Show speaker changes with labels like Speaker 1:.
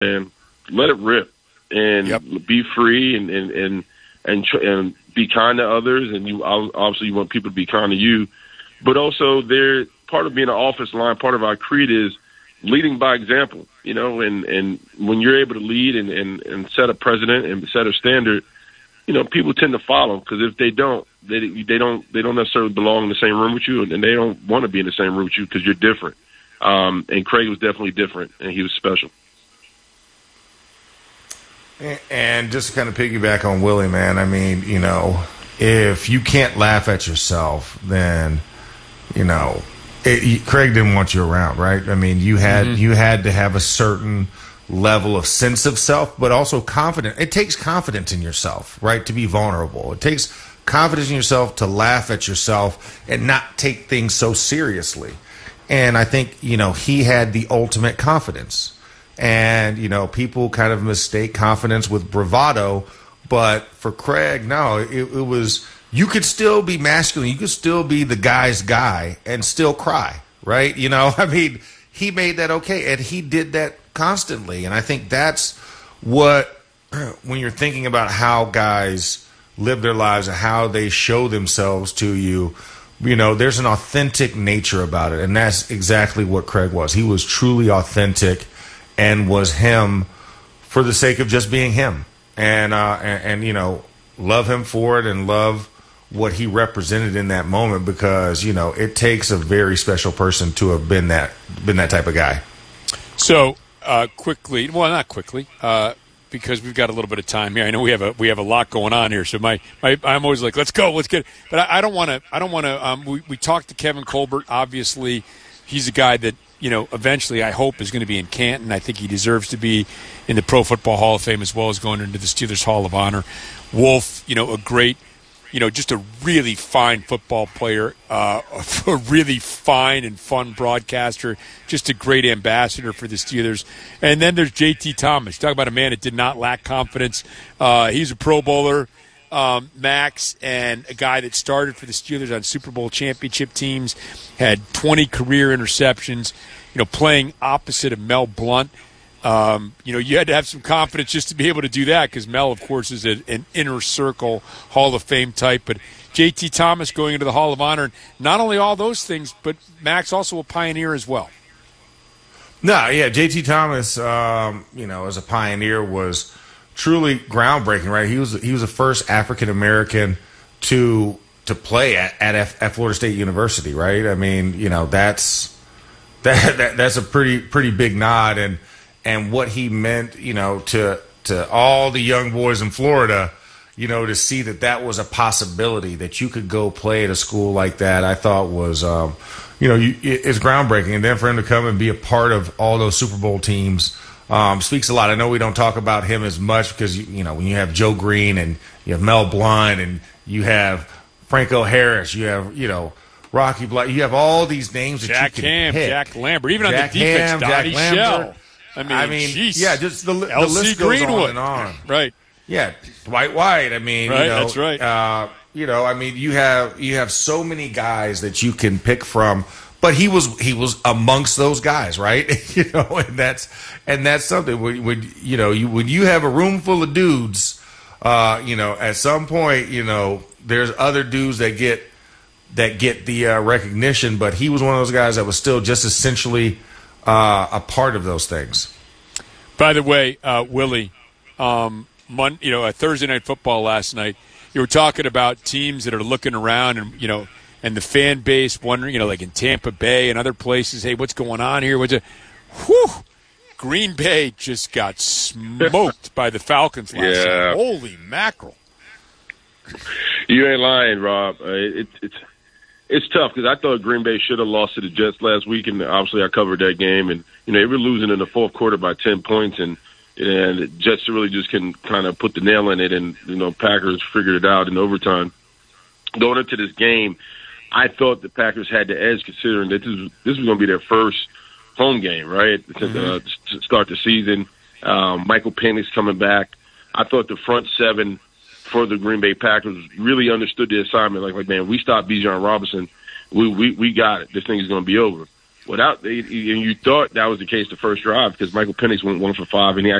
Speaker 1: and let it rip and be free and be kind to others. And you obviously you want people to be kind to you, but also they're part of being an office line. Part of our creed is leading by example, and when you're able to lead and set a precedent and set a standard, people tend to follow, because if they don't, they don't necessarily belong in the same room with you, and they don't want to be in the same room with you because you're different. And Craig was definitely different, and he was special.
Speaker 2: And just to kind of piggyback on Willie, man, I mean, if you can't laugh at yourself, then, Craig didn't want you around, right? I mean, you had to have a certain level of sense of self, but also confidence. It takes confidence in yourself, right, to be vulnerable. It takes confidence in yourself to laugh at yourself and not take things so seriously. And I think, he had the ultimate confidence. And, people kind of mistake confidence with bravado. But for Craig, no, it was, you could still be masculine. You could still be the guy's guy and still cry, right? I mean, he made that okay. And he did that constantly. And I think that's what, when you're thinking about how guys live their lives and how they show themselves to you, there's an authentic nature about it. And that's exactly what Craig was. He was truly authentic and was him for the sake of just being him. And love him for it and love what he represented in that moment, because, it takes a very special person to have been that type of guy.
Speaker 3: So, not quickly, because we've got a little bit of time here. I know we have a lot going on here. So I'm always like, let's go, let's get it. But I don't want to. We talked to Kevin Colbert. Obviously, he's a guy that eventually I hope is going to be in Canton. I think he deserves to be in the Pro Football Hall of Fame as well as going into the Steelers Hall of Honor. Wolf, a great, just a really fine football player, a really fine and fun broadcaster, just a great ambassador for the Steelers. And then there's J.T. Thomas. Talk about a man that did not lack confidence. He's a Pro Bowler, Max, and a guy that started for the Steelers on Super Bowl championship teams, had 20 career interceptions, playing opposite of Mel Blount. You had to have some confidence just to be able to do that, because Mel, of course, is an inner circle Hall of Fame type. But J.T. Thomas going into the Hall of Honor, and not only all those things, but Max also a pioneer as well.
Speaker 2: No, yeah, J.T. Thomas, as a pioneer was truly groundbreaking, right? He was the first African American to play at Florida State University, right? I mean, that's a pretty big nod, and what he meant, to all the young boys in Florida, to see that was a possibility, that you could go play at a school like that, I thought was, it's groundbreaking. And then for him to come and be a part of all those Super Bowl teams speaks a lot. I know we don't talk about him as much because, when you have Joe Green and you have Mel Blount and you have Franco Harris, you have, Rocky Black, you have all these names that
Speaker 3: Jack
Speaker 2: you can
Speaker 3: Ham,
Speaker 2: pick.
Speaker 3: Jack Lambert, even Jack on the defense,
Speaker 2: Ham,
Speaker 3: Donnie Shell.
Speaker 2: I mean,
Speaker 3: geez.
Speaker 2: yeah, just the
Speaker 3: LC
Speaker 2: list goes
Speaker 3: Greenwood.
Speaker 2: on and on.
Speaker 3: Right.
Speaker 2: Yeah, Dwight White. I mean,
Speaker 3: right, that's right.
Speaker 2: I mean, you have so many guys that you can pick from, but he was amongst those guys, right? And that's something. When you have a room full of dudes, at some point, there's other dudes that get the recognition, but he was one of those guys that was still just essentially a part of those things.
Speaker 3: By the way, Willie, a Thursday Night Football last night, you were talking about teams that are looking around and, and the fan base wondering, like in Tampa Bay and other places, hey, what's going on here? Green Bay just got smoked by the Falcons last night. Holy mackerel.
Speaker 1: You ain't lying, Rob. It's tough because I thought Green Bay should have lost to the Jets last week, and obviously I covered that game. And, they were losing in the fourth quarter by 10 points, and the Jets really just can kind of put the nail in it, and, Packers figured it out in overtime. Going into this game, I thought the Packers had the edge, considering that this was going to be their first home game, right, to start the season. Michael Penix coming back. I thought the front seven for the Green Bay Packers really understood the assignment. Like man, we stopped Bijan Robinson. We got it. This thing is going to be over. and you thought that was the case the first drive because Michael Penix went 1 for 5, and he